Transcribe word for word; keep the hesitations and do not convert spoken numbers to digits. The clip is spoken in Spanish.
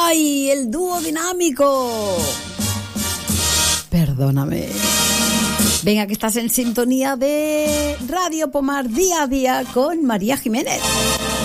¡Ay, el dúo dinámico! Perdóname. Venga, que estás en sintonía de Radio Pomar día a día con María Jiménez.